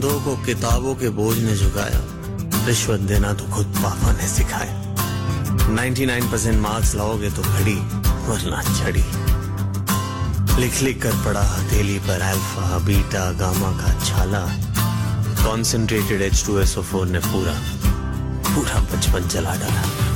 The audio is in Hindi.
कंधों को किताबों के बोझ ने झुकाया, रिश्वत देना तो खुद पापा ने सिखाया। 99% मार्क्स लाओगे तो घड़ी वरना छड़ी। लिख लिख कर पढ़ा हथेली पर अल्फा बीटा गामा का छाला। कॉन्सेंट्रेटेड H2SO4 ने पूरा बचपन जला डाला।